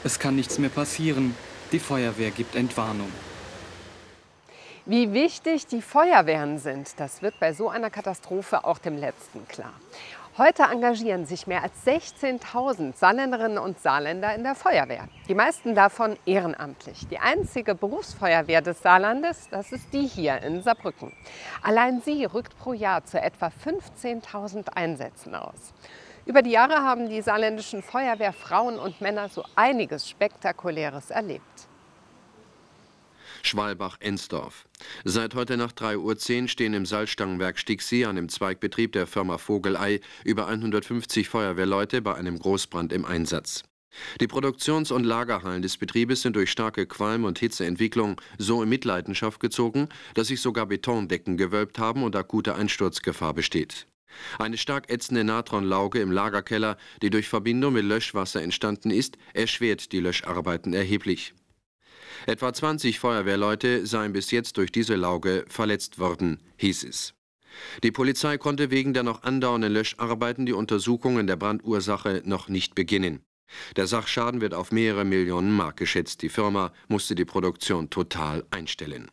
Es kann nichts mehr passieren. Die Feuerwehr gibt Entwarnung. Wie wichtig die Feuerwehren sind, das wird bei so einer Katastrophe auch dem Letzten klar. Heute engagieren sich mehr als 16.000 Saarländerinnen und Saarländer in der Feuerwehr. Die meisten davon ehrenamtlich. Die einzige Berufsfeuerwehr des Saarlandes, das ist die hier in Saarbrücken. Allein sie rückt pro Jahr zu etwa 15.000 Einsätzen aus. Über die Jahre haben die saarländischen Feuerwehrfrauen und Männer so einiges Spektakuläres erlebt. Schwalbach-Ensdorf. Seit heute Nacht 3:10 Uhr stehen im Salzstangenwerk Sticksee, einem Zweigbetrieb der Firma Vogelei, über 150 Feuerwehrleute bei einem Großbrand im Einsatz. Die Produktions- und Lagerhallen des Betriebes sind durch starke Qualm- und Hitzeentwicklung so in Mitleidenschaft gezogen, dass sich sogar Betondecken gewölbt haben und akute Einsturzgefahr besteht. Eine stark ätzende Natronlauge im Lagerkeller, die durch Verbindung mit Löschwasser entstanden ist, erschwert die Löscharbeiten erheblich. Etwa 20 Feuerwehrleute seien bis jetzt durch diese Lauge verletzt worden, hieß es. Die Polizei konnte wegen der noch andauernden Löscharbeiten die Untersuchungen der Brandursache noch nicht beginnen. Der Sachschaden wird auf mehrere Millionen Mark geschätzt. Die Firma musste die Produktion total einstellen.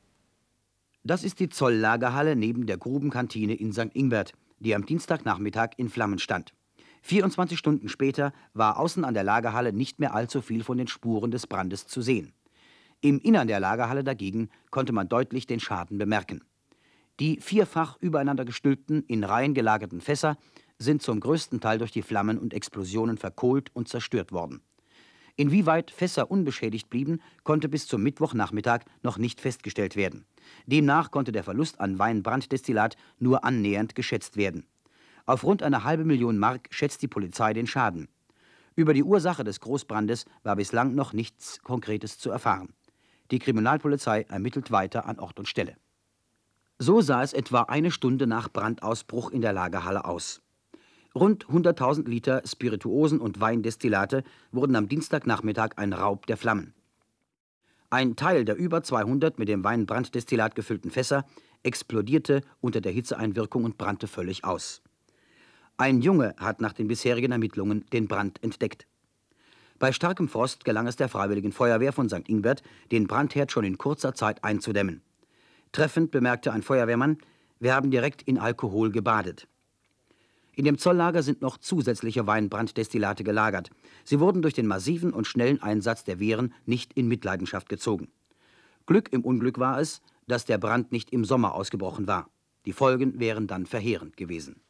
Das ist die Zolllagerhalle neben der Grubenkantine in St. Ingbert, die am Dienstagnachmittag in Flammen stand. 24 Stunden später war außen an der Lagerhalle nicht mehr allzu viel von den Spuren des Brandes zu sehen. Im Innern der Lagerhalle dagegen konnte man deutlich den Schaden bemerken. Die vierfach übereinander gestülpten, in Reihen gelagerten Fässer sind zum größten Teil durch die Flammen und Explosionen verkohlt und zerstört worden. Inwieweit Fässer unbeschädigt blieben, konnte bis zum Mittwochnachmittag noch nicht festgestellt werden. Demnach konnte der Verlust an Weinbranddestillat nur annähernd geschätzt werden. Auf rund eine halbe Million Mark schätzt die Polizei den Schaden. Über die Ursache des Großbrandes war bislang noch nichts Konkretes zu erfahren. Die Kriminalpolizei ermittelt weiter an Ort und Stelle. So sah es etwa eine Stunde nach Brandausbruch in der Lagerhalle aus. Rund 100.000 Liter Spirituosen und Weindestillate wurden am Dienstagnachmittag ein Raub der Flammen. Ein Teil der über 200 mit dem Weinbranddestillat gefüllten Fässer explodierte unter der Hitzeeinwirkung und brannte völlig aus. Ein Junge hat nach den bisherigen Ermittlungen den Brand entdeckt. Bei starkem Frost gelang es der Freiwilligen Feuerwehr von St. Ingbert, den Brandherd schon in kurzer Zeit einzudämmen. Treffend bemerkte ein Feuerwehrmann: Wir haben direkt in Alkohol gebadet. In dem Zolllager sind noch zusätzliche Weinbranddestillate gelagert. Sie wurden durch den massiven und schnellen Einsatz der Wehren nicht in Mitleidenschaft gezogen. Glück im Unglück war es, dass der Brand nicht im Sommer ausgebrochen war. Die Folgen wären dann verheerend gewesen.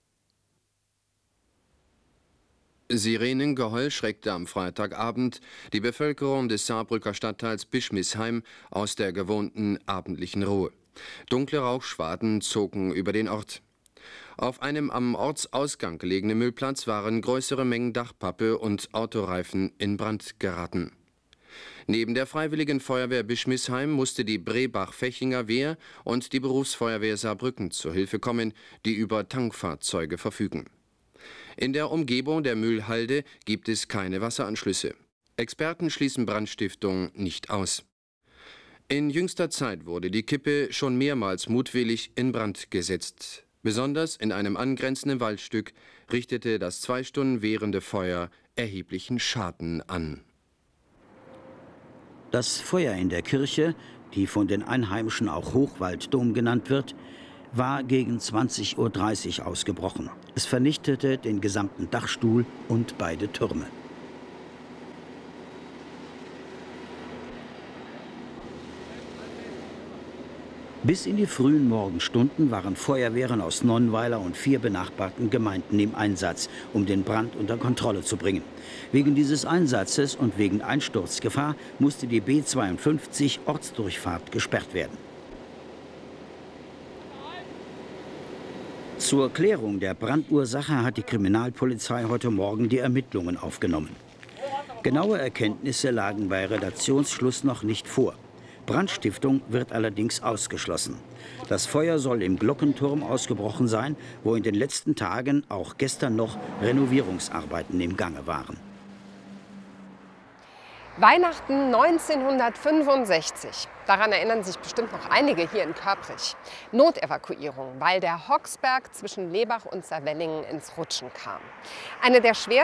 Sirenengeheul schreckte am Freitagabend die Bevölkerung des Saarbrücker Stadtteils Bischmisheim aus der gewohnten abendlichen Ruhe. Dunkle Rauchschwaden zogen über den Ort. Auf einem am Ortsausgang gelegenen Müllplatz waren größere Mengen Dachpappe und Autoreifen in Brand geraten. Neben der Freiwilligen Feuerwehr Bischmisheim musste die Brebach-Fechinger Wehr und die Berufsfeuerwehr Saarbrücken zur Hilfe kommen, die über Tankfahrzeuge verfügen. In der Umgebung der Müllhalde gibt es keine Wasseranschlüsse. Experten schließen Brandstiftung nicht aus. In jüngster Zeit wurde die Kippe schon mehrmals mutwillig in Brand gesetzt. Besonders in einem angrenzenden Waldstück richtete das 2 Stunden währende Feuer erheblichen Schaden an. Das Feuer in der Kirche, die von den Einheimischen auch Hochwalddom genannt wird, war gegen 20:30 Uhr ausgebrochen. Es vernichtete den gesamten Dachstuhl und beide Türme. Bis in die frühen Morgenstunden waren Feuerwehren aus Nonnweiler und 4 benachbarten Gemeinden im Einsatz, um den Brand unter Kontrolle zu bringen. Wegen dieses Einsatzes und wegen Einsturzgefahr musste die B52 Ortsdurchfahrt gesperrt werden. Zur Klärung der Brandursache hat die Kriminalpolizei heute Morgen die Ermittlungen aufgenommen. Genaue Erkenntnisse lagen bei Redaktionsschluss noch nicht vor. Brandstiftung wird allerdings ausgeschlossen. Das Feuer soll im Glockenturm ausgebrochen sein, wo in den letzten Tagen auch gestern noch Renovierungsarbeiten im Gange waren. Weihnachten 1965. Daran erinnern sich bestimmt noch einige hier in Körprich. Notevakuierung, weil der Hocksberg zwischen Lebach und Saarwellingen ins Rutschen kam. Eine der schwersten